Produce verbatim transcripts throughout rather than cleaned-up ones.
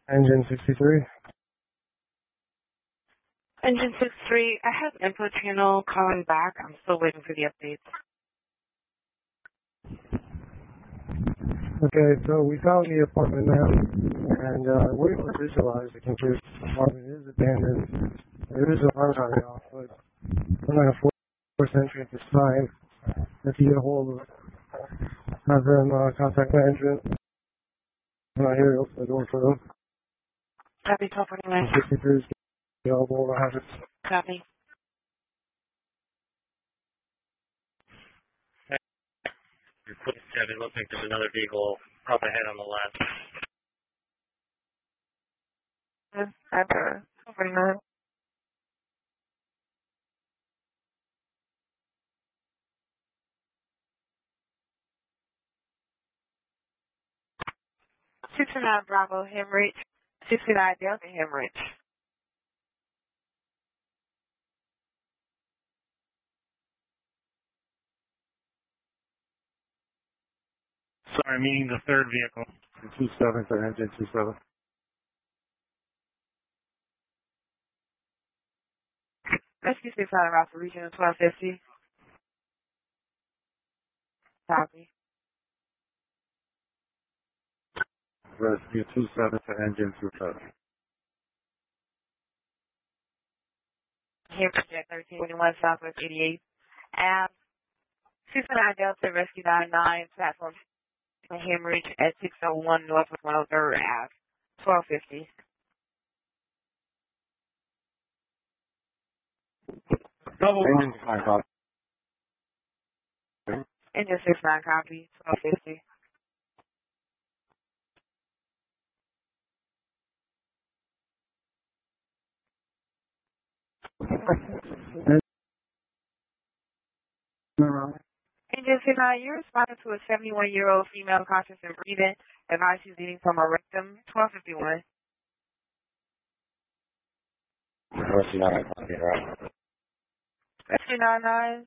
Engine sixty-three. Engine sixty-three, I have input channel calling back. I'm still waiting for the updates. Okay, so we found the apartment now, and uh, we're able to visualize the computer. The apartment is abandoned. There is a alarm going off, but I'm not going to force entry at this time. If you get a hold of it, have them uh, contact management. I'm not here to open the door for them. Copy, twelve forty-nine. sixty-three is available. I have it. Copy. Your foot seven, looks like there's another vehicle up ahead on the left. Copy, twelve forty-nine. sixty-nine Bravo Hemorrhage. sixty-nine Delta Hemorrhage. Sorry, meaning the third vehicle. two seven for engine two seven. Rescue six nine Alpha Regional twelve fifty. Copy. Rescue two seven for engine two seven. Hemorrhage at thirteen twenty-one Southwest eighty-eighth Ave. sixty-nine Delta Rescue ninety-nine Platform Hemorrhage at six oh one Northwest one oh third Ave. twelve fifty. Double engine five copy. Engine six nine copy. twelve fifty. Engine six nine, you're responding to a seventy-one-year-old female conscious and breathing. Advice she's eating from a rectum. twelve fifty-one. Rescue nine copy, right? Rescue ninety-nine.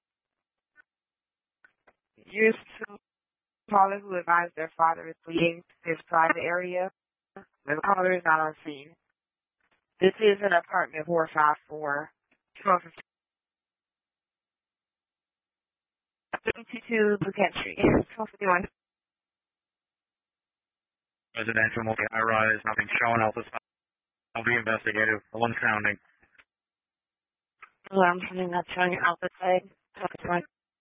Years to caller who advised their father is bleeding his private area. The caller is not on scene. This is an apartment four five four. twelve fifty. thirty-two Bouquet Street. twelve fifty-one. Residential multi-high-rise, nothing showing out this time. I'll be investigative. The one sounding. Well, I'm turning not showing out the side. twelve fifty-one.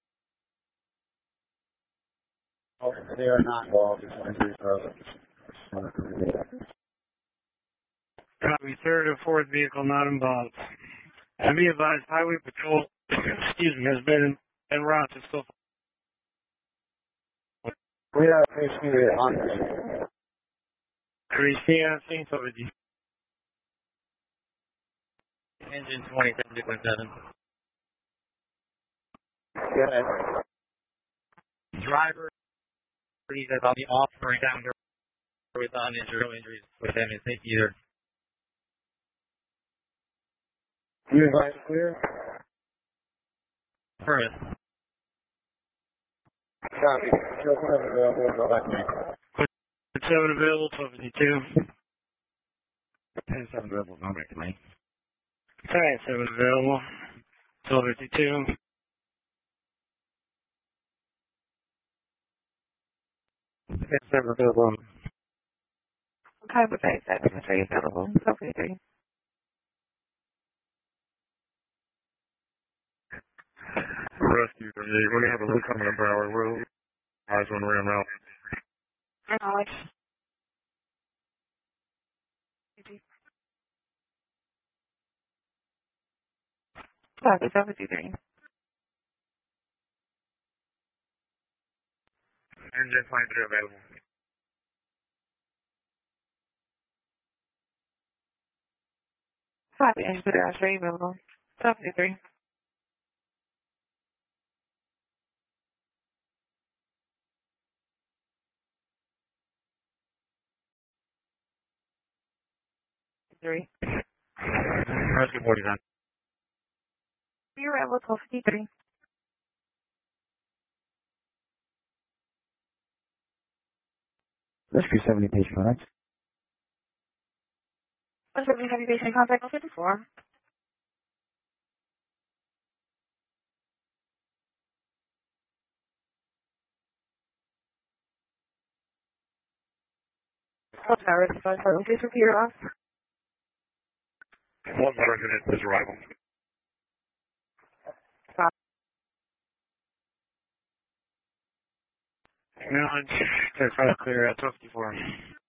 Oh, they are not all the entries are. Copy, third or fourth vehicle not involved. And be advised, Highway Patrol, excuse me, has been en route to still. We have H P on. Christina, Saint Sophie. Engine twenty-seven two seven. Good. Driver, he's on the off ramp down here with uninjured, no injuries with him either. You advise clear? First. Copy. Still seven available. Go back to me. seven available, twelve fifty-two. ten seven available. Go back to me. Alright, seven available, twelve fifty-two. ten seven available. Okay, but that's that's very available. twelve fifty-three. Rescue, we're going to have a look coming up our road. Eyes on ram out. Acknowledge. Copy, twelve fifty-three. Engine twenty-three available. Copy, engine three available. twelve fifty-three. Three. Rescue forty-nine. You're at twelve fifty-three. Rescue seventy, page correct. What's up, have you patient contact one fifty-four? What's that response? Please repeat your last. One letter unit is arrival. Stop. Acknowledge. Take five clear at fifty-four.